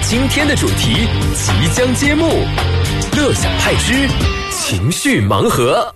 今天的主题即将揭幕，乐享派之情绪盲盒。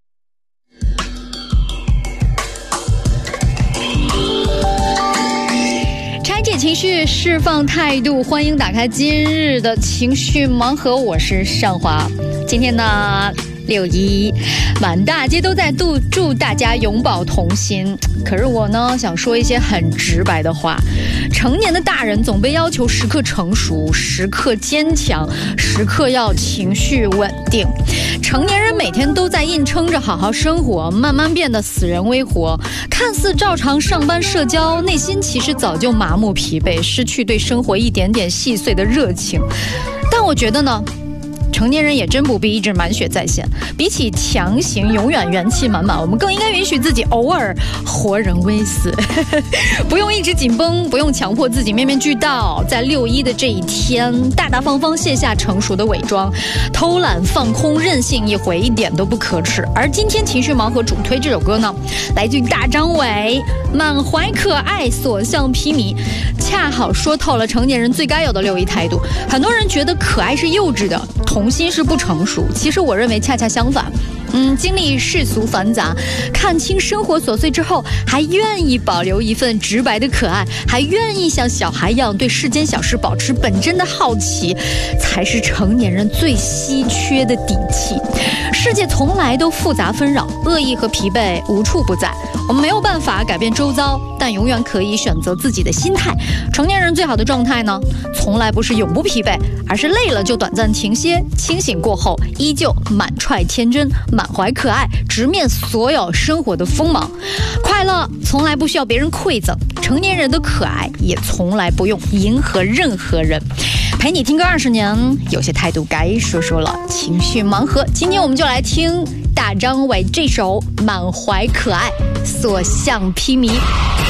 拆解情绪，释放态度，欢迎打开今日的情绪盲盒，我是尚华。今天呢6·1，满大街都在祝大家永葆童心。可是我呢，想说一些很直白的话。成年的大人总被要求时刻成熟，时刻坚强，时刻要情绪稳定。成年人每天都在硬撑着好好生活，慢慢变得死人微活，看似照常上班社交，内心其实早就麻木疲惫，失去对生活一点点细碎的热情。但我觉得呢，成年人也真不必一直满血在线，比起强行永远元气满满，我们更应该允许自己偶尔活人微死不用一直紧绷，不用强迫自己面面俱到，在6·1的这一天，大大方方卸下成熟的伪装，偷懒放空任性一回，一点都不可耻。而今天情绪盲盒主推这首歌呢，来自于大张伟，满怀可爱，所向披靡，恰好说透了成年人最该有的6·1态度。很多人觉得可爱是幼稚的，童心是不成熟，其实我认为恰恰相反。经历世俗繁杂，看清生活琐碎之后，还愿意保留一份直白的可爱，还愿意像小孩一样对世间小事保持本真的好奇，才是成年人最稀缺的底气。世界从来都复杂纷扰，恶意和疲惫无处不在。我们没有办法改变周遭，但永远可以选择自己的心态。成年人最好的状态呢，从来不是永不疲惫，而是累了就短暂停歇，清醒过后依旧满揣天真，满怀可爱，直面所有生活的锋芒。快乐从来不需要别人馈赠，成年人的可爱也从来不用迎合任何人。陪你听歌20年，有些态度该说说了。情绪盲盒，今天我们就来听大张伟这首满怀可爱，所向披靡。